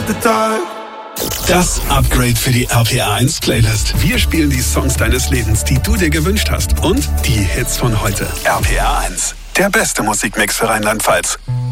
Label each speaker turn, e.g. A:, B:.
A: the dark.
B: Das Upgrade für die RPA 1 Playlist. Wir spielen die Songs deines Lebens, die du dir gewünscht hast. Und die Hits von heute. RPA 1, der beste Musikmix für Rheinland-Pfalz.